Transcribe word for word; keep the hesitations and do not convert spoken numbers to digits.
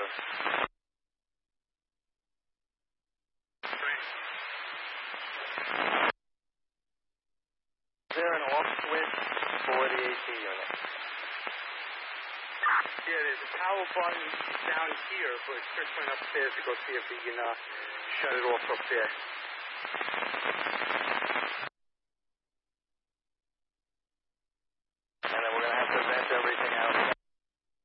over. Is there an off switch for the A C unit? Yeah, there's a power button down here, but Chris went upstairs to go see if he can uh, shut it off up there.